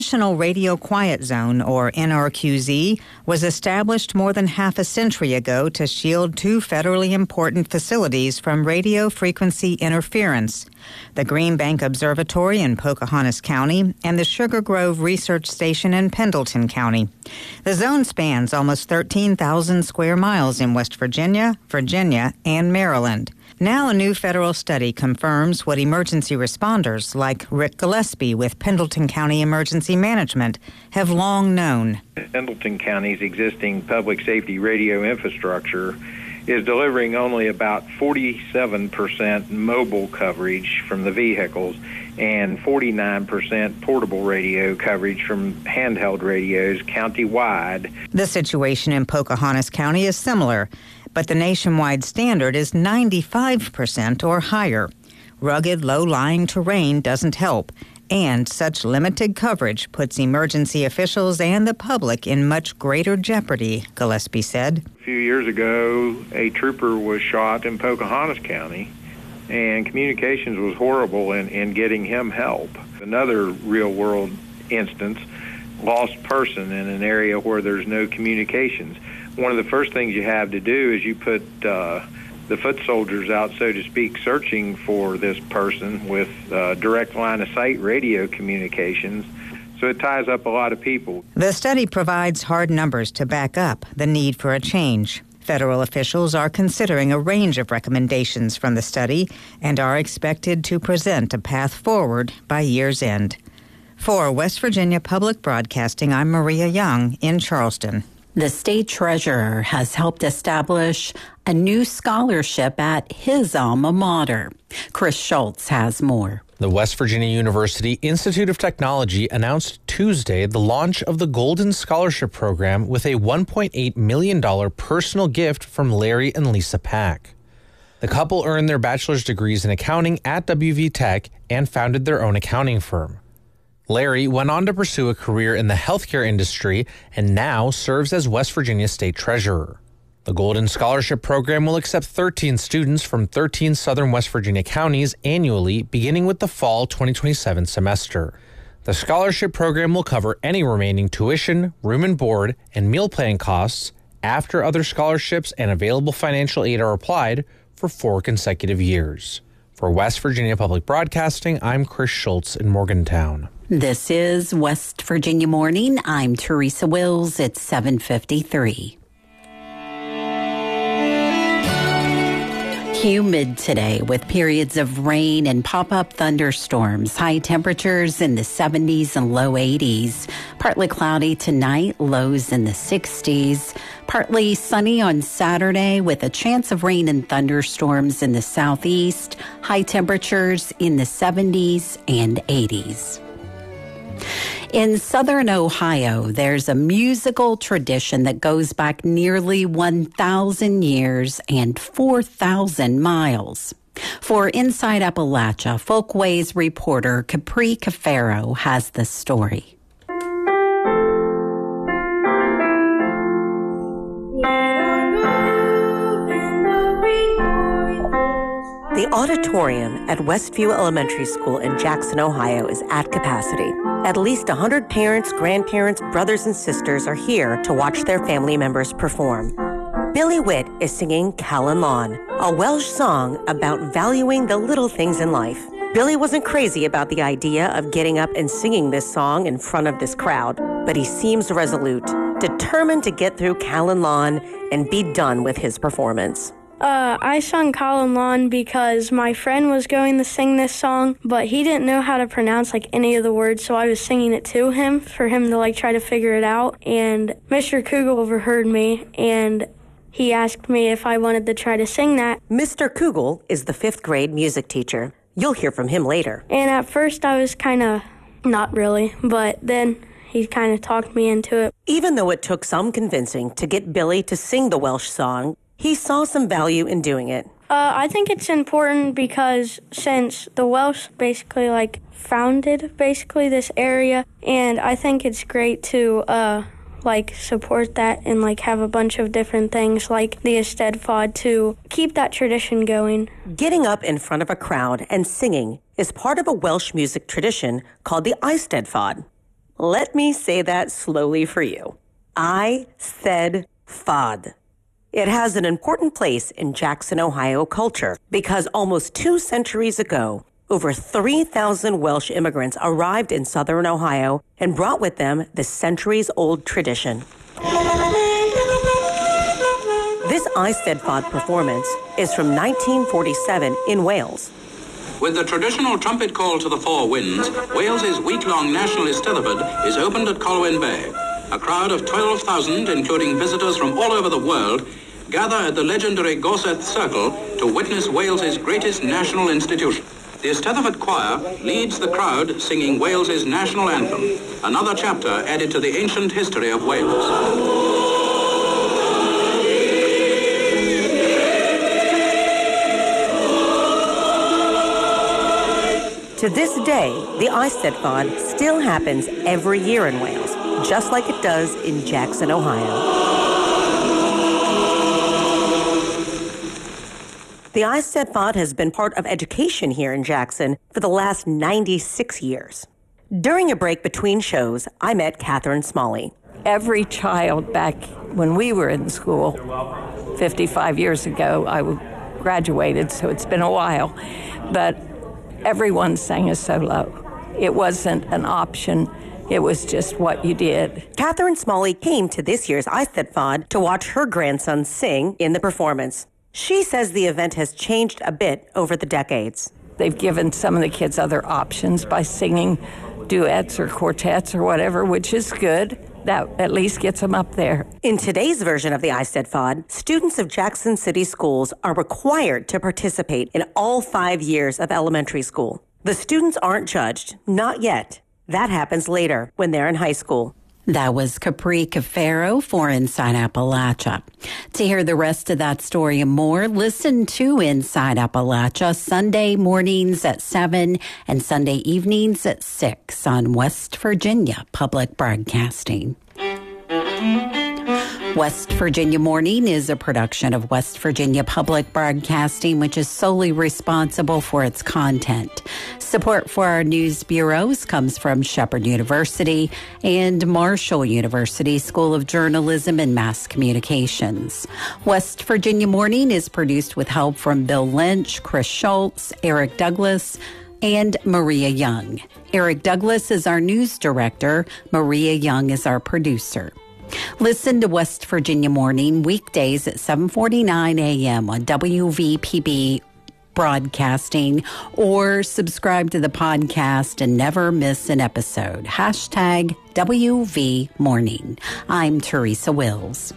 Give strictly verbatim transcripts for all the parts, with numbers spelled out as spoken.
National Radio Quiet Zone, or N R Q Z, was established more than half a century ago to shield two federally important facilities from radio frequency interference: the Green Bank Observatory in Pocahontas County and the Sugar Grove Research Station in Pendleton County. The zone spans almost thirteen thousand square miles in West Virginia, Virginia, and Maryland. Now a new federal study confirms what emergency responders like Rick Gillespie with Pendleton County Emergency Management have long known. Pendleton County's existing public safety radio infrastructure is delivering only about forty-seven percent mobile coverage from the vehicles and forty-nine percent portable radio coverage from handheld radios county-wide. The situation in Pocahontas County is similar, but the nationwide standard is ninety-five percent or higher. Rugged, low-lying terrain doesn't help, and such limited coverage puts emergency officials and the public in much greater jeopardy, Gillespie said. A few years ago, a trooper was shot in Pocahontas County, and communications was horrible in, in getting him help. Another real-world instance, lost person in an area where there's no communications. One of the first things you have to do is you put uh, the foot soldiers out, so to speak, searching for this person with uh, direct line of sight radio communications. So it ties up a lot of people. The study provides hard numbers to back up the need for a change. Federal officials are considering a range of recommendations from the study and are expected to present a path forward by year's end. For West Virginia Public Broadcasting, I'm Maria Young in Charleston. The state treasurer has helped establish a new scholarship at his alma mater. Chris Schultz has more. The West Virginia University Institute of Technology announced Tuesday the launch of the Golden Scholarship Program with a one point eight million dollars personal gift from Larry and Lisa Pack. The couple earned their bachelor's degrees in accounting at W V Tech and founded their own accounting firm. Larry went on to pursue a career in the healthcare industry and now serves as West Virginia State Treasurer. The Golden Scholarship Program will accept thirteen students from thirteen southern West Virginia counties annually, beginning with the fall twenty twenty-seven semester. The scholarship program will cover any remaining tuition, room and board, and meal plan costs after other scholarships and available financial aid are applied for four consecutive years. For West Virginia Public Broadcasting, I'm Chris Schultz in Morgantown. This is West Virginia Morning. I'm Teresa Wills at seven fifty-three. Humid today with periods of rain and pop-up thunderstorms. High temperatures in the seventies and low eighties. Partly cloudy tonight, lows in the sixties. Partly sunny on Saturday with a chance of rain and thunderstorms in the southeast. High temperatures in the seventies and eighties. In southern Ohio, there's a musical tradition that goes back nearly one thousand years and four thousand miles. For Inside Appalachia, Folkways reporter Capri Cafaro has the story. The auditorium at Westview Elementary School in Jackson, Ohio is at capacity. At least one hundred parents, grandparents, brothers, and sisters are here to watch their family members perform. Billy Witt is singing Callan Lawn, a Welsh song about valuing the little things in life. Billy wasn't crazy about the idea of getting up and singing this song in front of this crowd, but he seems resolute, determined to get through Callan Lawn and be done with his performance. Uh, I sung Callan Lawn because my friend was going to sing this song, but he didn't know how to pronounce like any of the words, so I was singing it to him for him to like try to figure it out. And Mister Kugel overheard me, and he asked me if I wanted to try to sing that. Mister Kugel is the fifth grade music teacher. You'll hear from him later. And at first I was kind of not really, but then he kind of talked me into it. Even though it took some convincing to get Billy to sing the Welsh song, he saw some value in doing it. Uh, I think it's important because since the Welsh basically like founded basically this area, and I think it's great to uh, like support that and like have a bunch of different things like the Eisteddfod to keep that tradition going. Getting up in front of a crowd and singing is part of a Welsh music tradition called the Eisteddfod. Let me say that slowly for you. I said F O D. It has an important place in Jackson, Ohio culture because almost two centuries ago, over three thousand Welsh immigrants arrived in southern Ohio and brought with them the centuries-old tradition. This Eisteddfod performance is from nineteen forty-seven in Wales. With the traditional trumpet call to the four winds, Wales's week-long national Eisteddfod is opened at Colwyn Bay. A crowd of twelve thousand, including visitors from all over the world, gather at the legendary Gorseth Circle to witness Wales's greatest national institution. The Eisteddfod Choir leads the crowd singing Wales's national anthem, another chapter added to the ancient history of Wales. To this day, the Eisteddfod still happens every year in Wales, just like it does in Jackson, Ohio. The Eisteddfod has been part of education here in Jackson for the last ninety-six years. During a break between shows, I met Catherine Smalley. Every child back when we were in school, fifty-five years ago, I graduated, so it's been a while, but everyone sang a solo. It wasn't an option. It was just what you did. Catherine Smalley came to this year's Eisteddfod to watch her grandson sing in the performance. She says the event has changed a bit over the decades. They've given some of the kids other options by singing duets or quartets or whatever, which is good. That at least gets them up there. In today's version of the Eisteddfod, students of Jackson City schools are required to participate in all five years of elementary school. The students aren't judged, not yet. That happens later when they're in high school. That was Capri Cafaro for Inside Appalachia. To hear the rest of that story and more, listen to Inside Appalachia Sunday mornings at seven and Sunday evenings at six on West Virginia Public Broadcasting. West Virginia Morning is a production of West Virginia Public Broadcasting, which is solely responsible for its content. Support for our news bureaus comes from Shepherd University and Marshall University School of Journalism and Mass Communications. West Virginia Morning is produced with help from Bill Lynch, Chris Schultz, Eric Douglas, and Maria Young. Eric Douglas is our news director. Maria Young is our producer. Listen to West Virginia Morning weekdays at seven forty-nine a.m. on W V P B Broadcasting, or subscribe to the podcast and never miss an episode. Hashtag W V Morning. I'm Teresa Wills.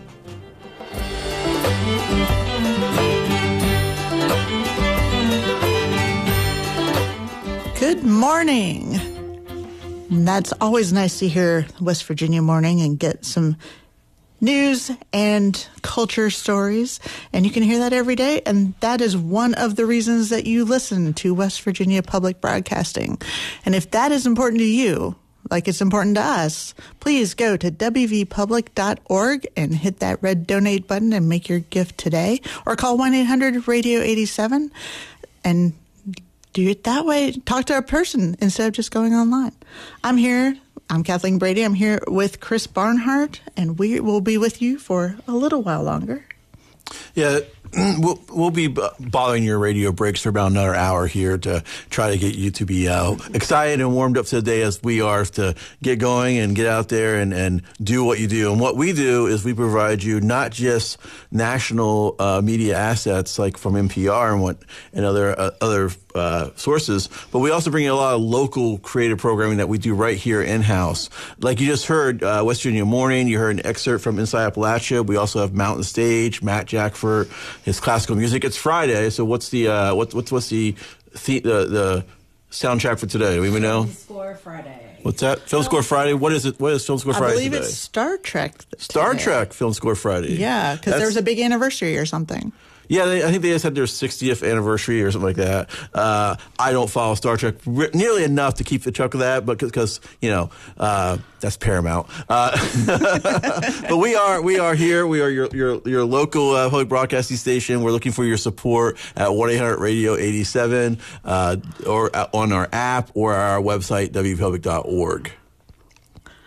Good morning. And that's always nice to hear West Virginia Morning and get some news and culture stories. And you can hear that every day. And that is one of the reasons that you listen to West Virginia Public Broadcasting. And if that is important to you, like it's important to us, please go to w v public dot org and hit that red donate button and make your gift today. Or call one eight hundred radio eighty-seven and do it that way. Talk to a person instead of just going online. I'm here. I'm Kathleen Brady. I'm here with Chris Barnhart, and we will be with you for a little while longer. Yeah, we'll, we'll be bothering your radio breaks for about another hour here to try to get you to be uh, excited and warmed up today as we are to get going and get out there and, and do what you do. And what we do is we provide you not just national uh, media assets like from N P R and what and other uh, other uh, sources, but we also bring you a lot of local creative programming that we do right here in-house. Like you just heard uh, West Virginia Morning, you heard an excerpt from Inside Appalachia. We also have Mountain Stage, Matt Jackford, his classical music. It's Friday, so what's the uh, what, what's what's the the the, the soundtrack for today? Do we even know? Film Score Friday. What's that? Film Score Friday. What is it? What is Film Score Friday I believe today? it's Star Trek. Today. Star Trek Film Score Friday. Yeah, because there was a big anniversary or something. Yeah, they, I think they just had their sixtieth anniversary or something like that. Uh, I don't follow Star Trek re- nearly enough to keep the track of that, but because you know uh, that's Paramount. Uh, but we are we are here. We are your your your local uh, public broadcasting station. We're looking for your support at one eight hundred radio eighty-seven uh, or on our app or our website w v public dot org.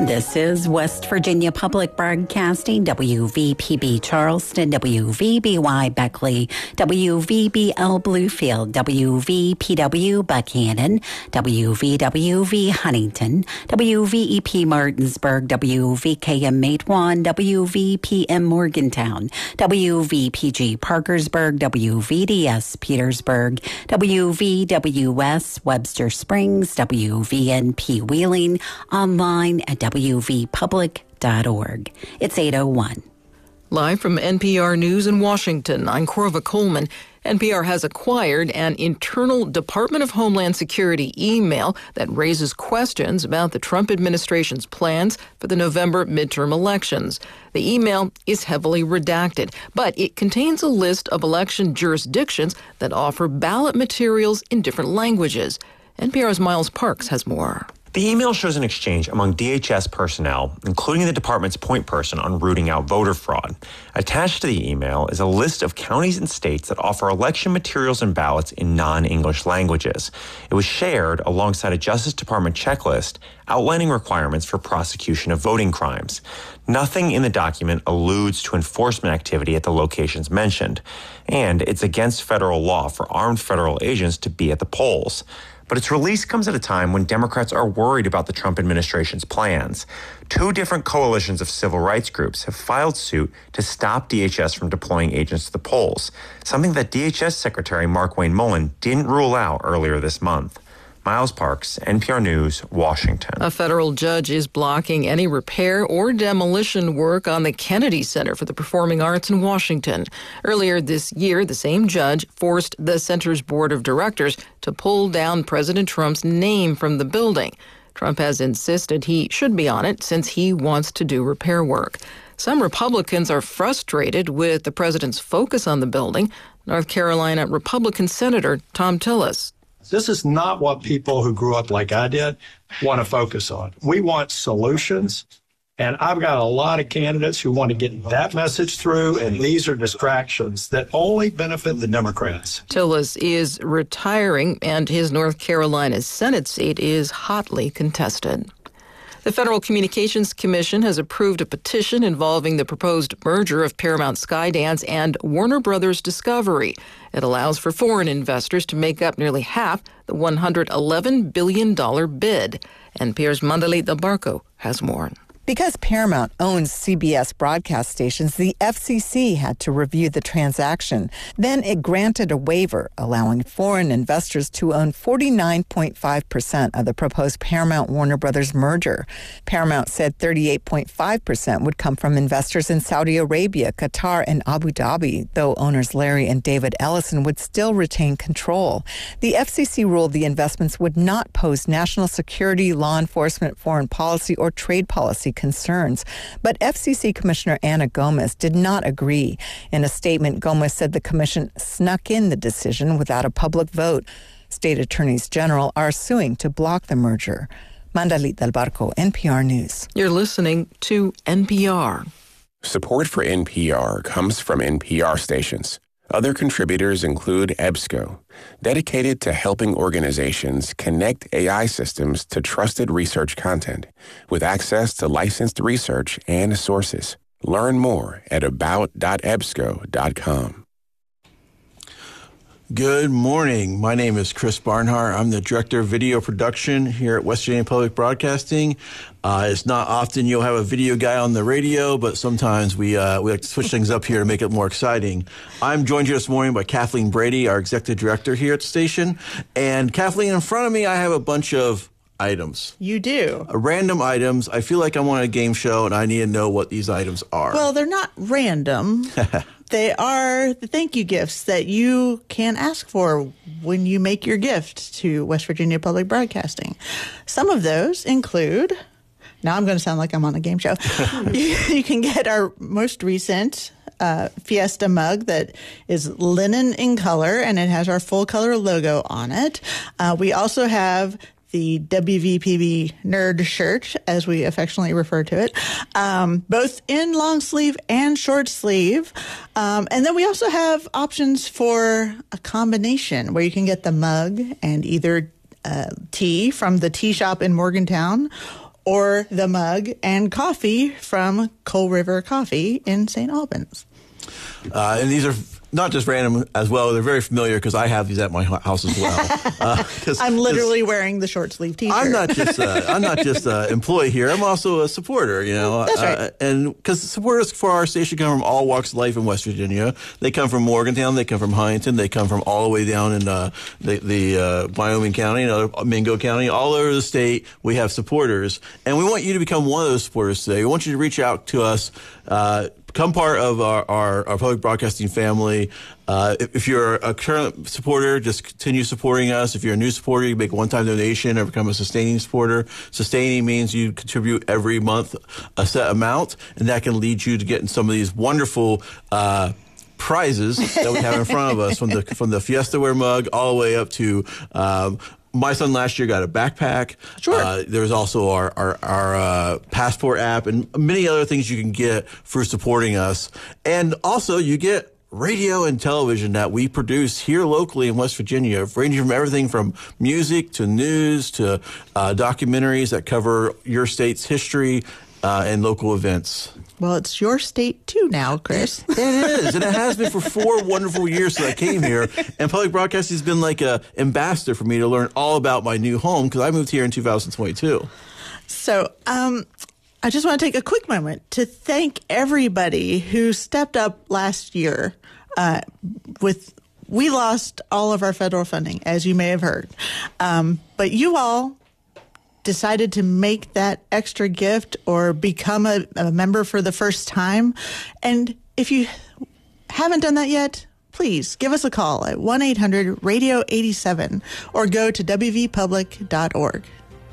This is West Virginia Public Broadcasting, W V P B Charleston, W V B Y Beckley, W V B L Bluefield, W V P W Buchanan, W V W V Huntington, W V E P Martinsburg, W V K M Matewan, W V P M Morgantown, W V P G Parkersburg, W V D S Petersburg, W V W S Webster Springs, W V N P Wheeling, online at W V public dot org. It's eight oh one. Live from N P R News in Washington, I'm Corva Coleman. N P R has acquired an internal Department of Homeland Security email that raises questions about the Trump administration's plans for the November midterm elections. The email is heavily redacted, but it contains a list of election jurisdictions that offer ballot materials in different languages. N P R's Miles Parks has more. The email shows an exchange among D H S personnel, including the department's point person on rooting out voter fraud. Attached to the email is a list of counties and states that offer election materials and ballots in non-English languages. It was shared alongside a Justice Department checklist outlining requirements for prosecution of voting crimes. Nothing in the document alludes to enforcement activity at the locations mentioned, and it's against federal law for armed federal agents to be at the polls. But its release comes at a time when Democrats are worried about the Trump administration's plans. Two different coalitions of civil rights groups have filed suit to stop D H S from deploying agents to the polls, something that D H S Secretary Markwayne Mullin didn't rule out earlier this month. Miles Parks, N P R News, Washington. A federal judge is blocking any repair or demolition work on the Kennedy Center for the Performing Arts in Washington. Earlier this year, the same judge forced the center's board of directors to pull down President Trump's name from the building. Trump has insisted he should be on it since he wants to do repair work. Some Republicans are frustrated with the president's focus on the building. North Carolina Republican Senator Thom Tillis. This is not what people who grew up like I did want to focus on. We want solutions, and I've got a lot of candidates who want to get that message through, and these are distractions that only benefit the Democrats. Tillis is retiring, and his North Carolina Senate seat is hotly contested. The Federal Communications Commission has approved a petition involving the proposed merger of Paramount Skydance and Warner Brothers Discovery. It allows for foreign investors to make up nearly half the one hundred eleven billion dollars bid. N P R's Mandalit Del Barco has more. Because Paramount owns C B S broadcast stations, the F C C had to review the transaction. Then it granted a waiver, allowing foreign investors to own forty-nine point five percent of the proposed Paramount-Warner Brothers merger. Paramount said thirty-eight point five percent would come from investors in Saudi Arabia, Qatar, and Abu Dhabi, though owners Larry and David Ellison would still retain control. The F C C ruled the investments would not pose national security, law enforcement, foreign policy, or trade policy concerns. But F C C Commissioner Ana Gomez did not agree. In a statement, Gomez said the commission snuck in the decision without a public vote. State attorneys general are suing to block the merger. Mandalit Del Barco, N P R News. You're listening to N P R. Support for N P R comes from N P R stations. Other contributors include EBSCO, dedicated to helping organizations connect A I systems to trusted research content with access to licensed research and sources. Learn more at about dot ebsco dot com. Good morning. My name is Chris Barnhart. I'm the Director of Video Production here at West Virginia Public Broadcasting. Uh, it's not often you'll have a video guy on the radio, but sometimes we uh, we like to switch things up here to make it more exciting. I'm joined here this morning by Kathleen Brady, our Executive Director here at the station. And Kathleen, in front of me, I have a bunch of items. You do. Uh, random items. I feel like I'm on a game show, and I need to know what these items are. Well, they're not random. They are the thank you gifts that you can ask for when you make your gift to West Virginia Public Broadcasting. Some of those include, now I'm going to sound like I'm on a game show. you, you can get our most recent uh, Fiesta mug that is linen in color, and it has our full color logo on it. Uh, we also have the W V P B nerd shirt, as we affectionately refer to it, um, both in long sleeve and short sleeve. Um, and then we also have options for a combination where you can get the mug and either uh, tea from the tea shop in Morgantown, or the mug and coffee from Coal River Coffee in Saint Albans. Uh, and these are not just random as well. They're very familiar because I have these at my house as well. Uh, I'm literally wearing the short sleeve T-shirt. I'm not just uh, I'm not just an employee here. I'm also a supporter. You know, That's right. Uh, and because supporters for our station come from all walks of life in West Virginia. They come from Morgantown. They come from Huntington. They come from all the way down in uh, the, the uh, Wyoming County, and other, Mingo County, all over the state. We have supporters, and we want you to become one of those supporters today. We want you to reach out to us. Uh, Become part of our, our, our public broadcasting family. Uh, if, if you're a current supporter, just continue supporting us. If you're a new supporter, you make a one-time donation or become a sustaining supporter. Sustaining means you contribute every month a set amount, and that can lead you to getting some of these wonderful uh, prizes that we have in front of us, from the from the Fiestaware mug all the way up to um, my son last year got a backpack. Sure. Uh, there's also our our, our uh, passport app and many other things you can get for supporting us. And also you get radio and television that we produce here locally in West Virginia, ranging from everything from music to news to uh, documentaries that cover your state's history uh, and local events. Well, it's your state too now, Chris. It is, and it has been for four wonderful years since I came here. And public broadcasting has been like a ambassador for me to learn all about my new home because I moved here in two thousand twenty-two. So, um, I just want to take a quick moment to thank everybody who stepped up last year. Uh, with we lost all of our federal funding, as you may have heard, um, but you all decided to make that extra gift or become a, a member for the first time. And if you haven't done that yet, please give us a call at one eight hundred radio eighty-seven or go to w v public dot org.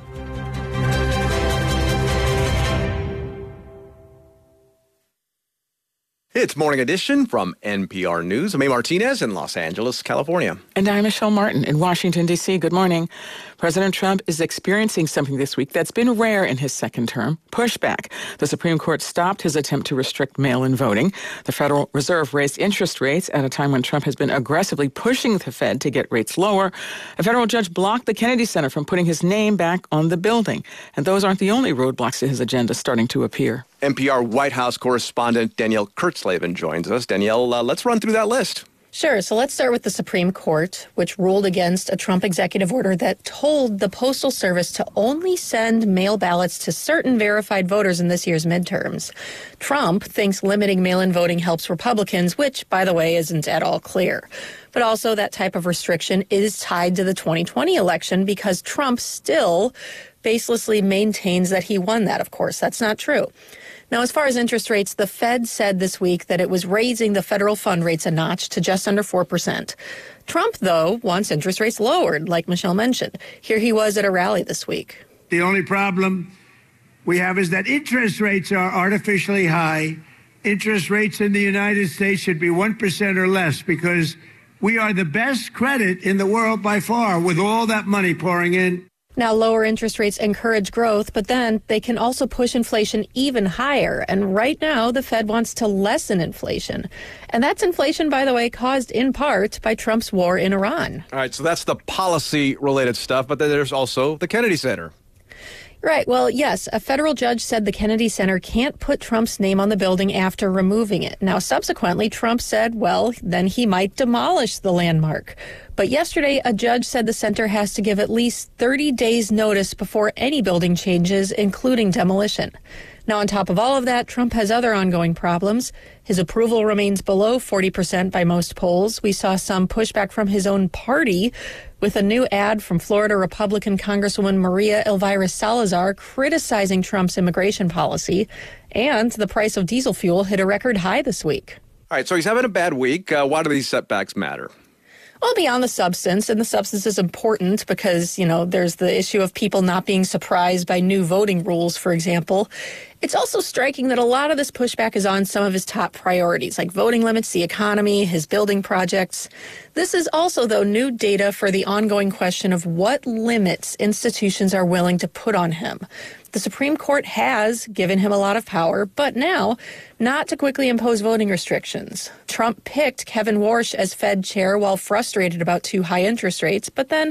It's Morning Edition from N P R News. I'm A. Martinez in Los Angeles, California. And I'm Michelle Martin in Washington, D C. Good morning. President Trump is experiencing something this week that's been rare in his second term, pushback. The Supreme Court stopped his attempt to restrict mail-in voting. The Federal Reserve raised interest rates at a time when Trump has been aggressively pushing the Fed to get rates lower. A federal judge blocked the Kennedy Center from putting his name back on the building. And those aren't the only roadblocks to his agenda starting to appear. N P R White House correspondent Danielle Kurtzleben joins us. Danielle, uh, let's run through that list. Sure. So let's start with the Supreme Court, which ruled against a Trump executive order that told the Postal Service to only send mail ballots to certain verified voters in this year's midterms. Trump thinks limiting mail-in voting helps Republicans, which, by the way, isn't at all clear. But also that type of restriction is tied to the twenty twenty election because Trump still baselessly maintains that he won that, of course. That's not true. Now, as far as interest rates, the Fed said this week that it was raising the federal fund rates a notch to just under four percent. Trump, though, wants interest rates lowered, like Michelle mentioned. Here he was at a rally this week. The only problem we have is that interest rates are artificially high. Interest rates in the United States should be one percent or less because we are the best credit in the world by far with all that money pouring in. Now, lower interest rates encourage growth, but then they can also push inflation even higher. And right now, the Fed wants to lessen inflation. And that's inflation, by the way, caused in part by Trump's war in Iran. All right, so that's the policy-related stuff, but then there's also the Kennedy Center. Right. Well, yes, a federal judge said the Kennedy Center can't put Trump's name on the building after removing it. Now, subsequently, Trump said, well, then he might demolish the landmark. But yesterday, a judge said the center has to give at least thirty days notice before any building changes, including demolition. Now, on top of all of that, Trump has other ongoing problems. His approval remains below forty percent by most polls. We saw some pushback from his own party with a new ad from Florida Republican Congresswoman Maria Elvira Salazar criticizing Trump's immigration policy. And the price of diesel fuel hit a record high this week. All right, so he's having a bad week. Uh, why do these setbacks matter? Well, beyond the substance, and the substance is important because, you know, there's the issue of people not being surprised by new voting rules, for example. It's also striking that a lot of this pushback is on some of his top priorities, like voting limits, the economy, his building projects. This is also, though, new data for the ongoing question of what limits institutions are willing to put on him. The Supreme Court has given him a lot of power, but now not to quickly impose voting restrictions. Trump picked Kevin Warsh as Fed chair while frustrated about too high interest rates, but then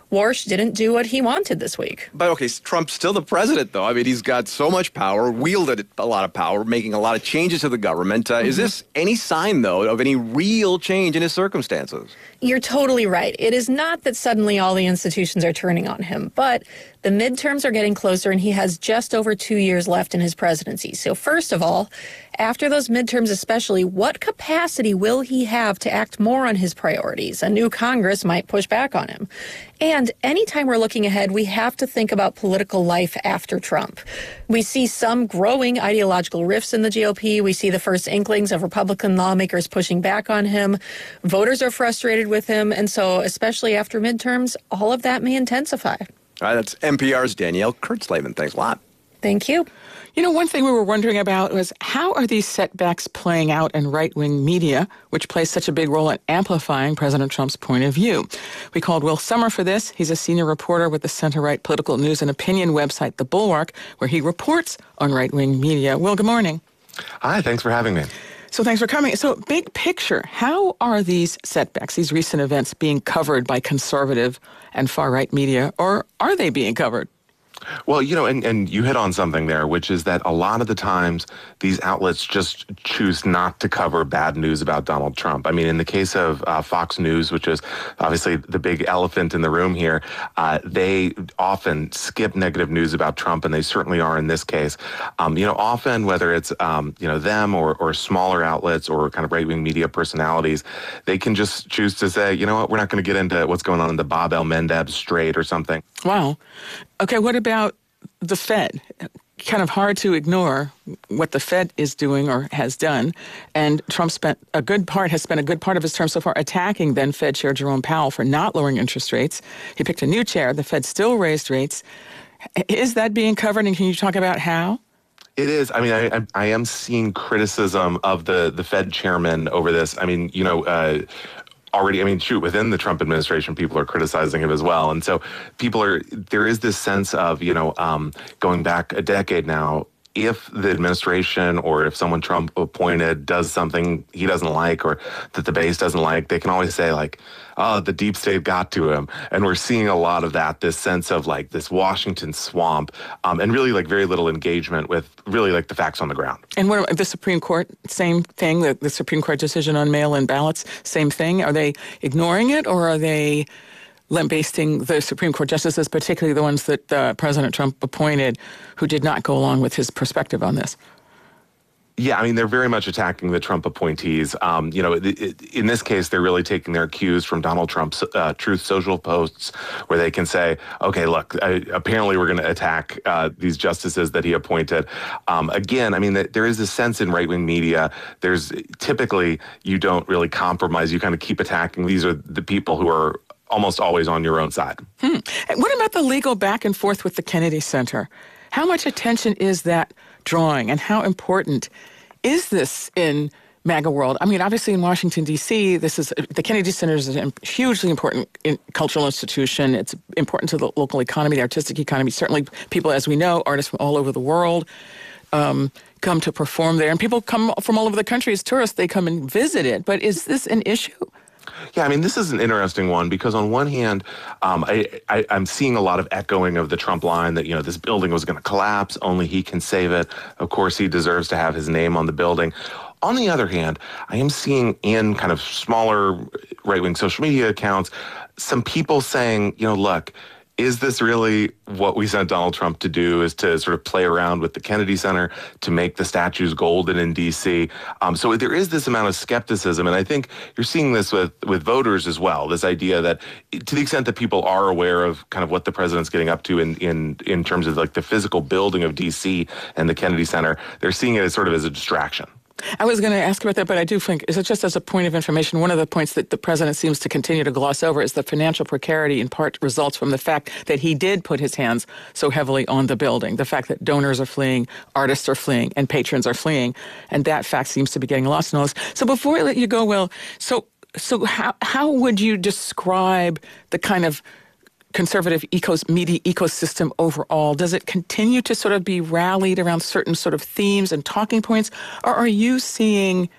Warsh didn't do what he wanted this week. But okay, Trump's still the president, though. I mean, he's got so much power, wielded a lot of power, making a lot of changes to the government. Uh, mm-hmm. Is this any sign, though, of any real change in his circumstances? You're totally right. It is not that suddenly all the institutions are turning on him, but the midterms are getting closer, and he has just over two years left in his presidency. So first of all, after those midterms especially, what capacity will he have to act more on his priorities? A new Congress might push back on him. And anytime we're looking ahead, we have to think about political life after Trump. We see some growing ideological rifts in the G O P. We see the first inklings of Republican lawmakers pushing back on him. Voters are frustrated with him. And so, especially after midterms, all of that may intensify. All right, that's N P R's Danielle Kurtzleben. Thanks a lot. Thank you. You know, one thing we were wondering about was how are these setbacks playing out in right-wing media, which plays such a big role in amplifying President Trump's point of view? We called Will Sommer for this. He's a senior reporter with the center-right political news and opinion website, The Bulwark, where he reports on right-wing media. Will, good morning. Hi, thanks for having me. So thanks for coming. So big picture, how are these setbacks, these recent events, being covered by conservative and far-right media, or are they being covered? Well, you know, and, and you hit on something there, which is that a lot of the times these outlets just choose not to cover bad news about Donald Trump. I mean, in the case of uh, Fox News, which is obviously the big elephant in the room here, uh, they often skip negative news about Trump, and they certainly are in this case. Um, you know, often whether it's, um, you know, them or, or smaller outlets or kind of right-wing media personalities, they can just choose to say, you know what, we're not going to get into what's going on in the Bab el-Mandeb Strait or something. Wow. Okay, what about the Fed? Kind of hard to ignore what the Fed is doing or has done. And Trump spent a good part, has spent a good part of his term so far attacking then Fed Chair Jerome Powell for not lowering interest rates. He picked a new chair. The Fed still raised rates. Is that being covered? And can you talk about how? It is. I mean, I, I, I am seeing criticism of the, the Fed chairman over this. I mean, you know, uh, already, I mean, shoot, within the Trump administration, people are criticizing him as well. And so people are, there is this sense of, you know, um, going back a decade now, if the administration or if someone Trump appointed does something he doesn't like or that the base doesn't like, they can always say like, oh, the deep state got to him. And we're seeing a lot of that, this sense of like this Washington swamp um, and really like very little engagement with really like the facts on the ground. And what about the Supreme Court? Same thing, the, the Supreme Court decision on mail-in ballots, same thing. Are they ignoring it or are they lambasting the Supreme Court justices, particularly the ones that uh, President Trump appointed, who did not go along with his perspective on this? Yeah, I mean, they're very much attacking the Trump appointees. Um, you know, it, it, in this case, they're really taking their cues from Donald Trump's uh, Truth Social posts, where they can say, okay, look, I, apparently we're going to attack uh, these justices that he appointed. Um, again, I mean, the, there is this sense in right-wing media, there's typically you don't really compromise. You kind of keep attacking. These are the people who are almost always on your own side. Hmm. And what about the legal back and forth with the Kennedy Center? How much attention is that drawing, and how important is this in MAGA world? I mean, obviously in Washington, D C, this is the Kennedy Center is a hugely important in, cultural institution. It's important to the local economy, the artistic economy. Certainly people, as we know, artists from all over the world um, come to perform there. And people come from all over the country as tourists. They come and visit it. But is this an issue? Yeah, I mean, this is an interesting one because on one hand, um, I, I, I'm seeing a lot of echoing of the Trump line that, you know, this building was going to collapse, only he can save it. Of course, he deserves to have his name on the building. On the other hand, I am seeing in kind of smaller right-wing social media accounts, some people saying, you know, look, is this really what we sent Donald Trump to do, is to sort of play around with the Kennedy Center to make the statues golden in D C? Um, so there is this amount of skepticism, and I think you're seeing this with, with voters as well, this idea that to the extent that people are aware of kind of what the president's getting up to in, in, in terms of like the physical building of D C and the Kennedy Center, they're seeing it as sort of as a distraction. I was going to ask about that, but I do think, is it just as a point of information, one of the points that the president seems to continue to gloss over is the financial precarity in part results from the fact that he did put his hands so heavily on the building, the fact that donors are fleeing, artists are fleeing, and patrons are fleeing, and that fact seems to be getting lost in all this. So before I let you go, Will, so so how how would you describe the kind of conservative ecos, media ecosystem overall? Does it continue to sort of be rallied around certain sort of themes and talking points? Or are you seeing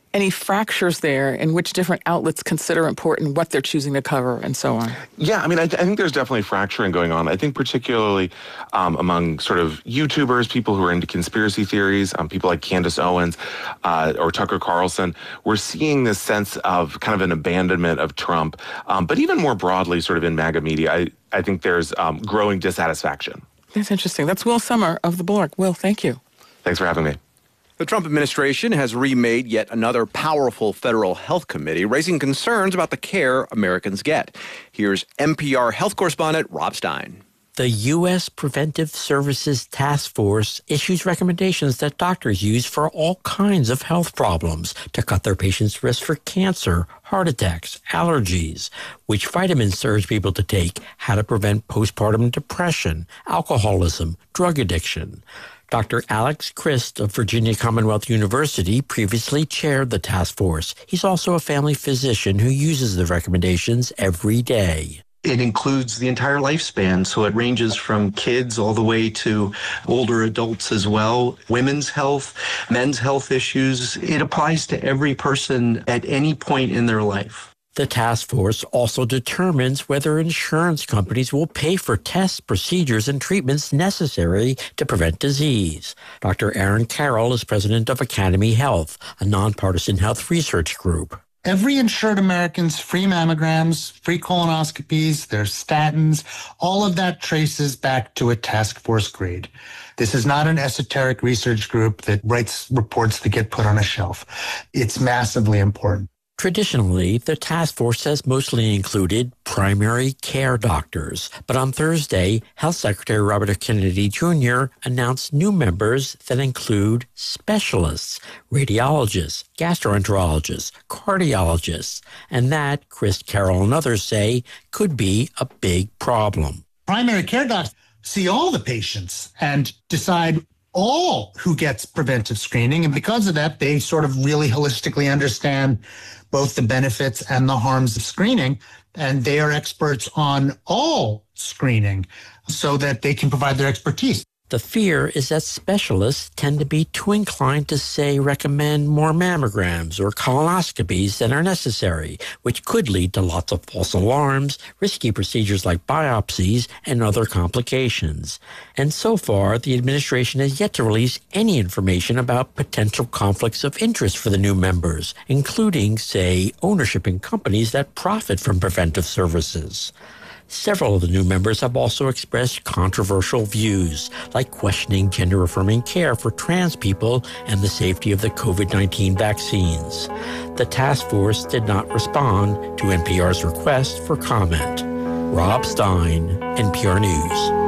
any fractures there in which different outlets consider important, what they're choosing to cover, and so on? Yeah, I mean, I, th- I think there's definitely fracturing going on. I think particularly um, among sort of YouTubers, people who are into conspiracy theories, um, people like Candace Owens uh, or Tucker Carlson, we're seeing this sense of kind of an abandonment of Trump. Um, but even more broadly, sort of in MAGA media, I, I think there's um, growing dissatisfaction. That's interesting. That's Will Sommer of The Blork. Will, thank you. Thanks for having me. The Trump administration has remade yet another powerful federal health committee, raising concerns about the care Americans get. Here's N P R health correspondent Rob Stein. The U S Preventive Services Task Force issues recommendations that doctors use for all kinds of health problems to cut their patients' risk for cancer, heart attacks, allergies, which vitamins to urge people to take, how to prevent postpartum depression, alcoholism, drug addiction. Doctor Alex Christ of Virginia Commonwealth University previously chaired the task force. He's also a family physician who uses the recommendations every day. It includes the entire lifespan, so it ranges from kids all the way to older adults as well. Women's health, men's health issues. It applies to every person at any point in their life. The task force also determines whether insurance companies will pay for tests, procedures, and treatments necessary to prevent disease. Doctor Aaron Carroll is president of Academy Health, a nonpartisan health research group. Every insured American's free mammograms, free colonoscopies, their statins, all of that traces back to a task force grade. This is not an esoteric research group that writes reports that get put on a shelf. It's massively important. Traditionally, the task force has mostly included primary care doctors, but on Thursday, Health Secretary Robert F. Kennedy Junior announced new members that include specialists, radiologists, gastroenterologists, cardiologists, and that, Chris Carroll and others say, could be a big problem. Primary care docs see all the patients and decide all who gets preventive screening, and because of that, they sort of really holistically understand both the benefits and the harms of screening, and they are experts on all screening so that they can provide their expertise. The fear is that specialists tend to be too inclined to, say, recommend more mammograms or colonoscopies than are necessary, which could lead to lots of false alarms, risky procedures like biopsies, and other complications. And so far, the administration has yet to release any information about potential conflicts of interest for the new members, including, say, ownership in companies that profit from preventive services. Several of the new members have also expressed controversial views, like questioning gender-affirming care for trans people and the safety of the covid nineteen vaccines. The task force did not respond to N P R's request for comment. Rob Stein, N P R News.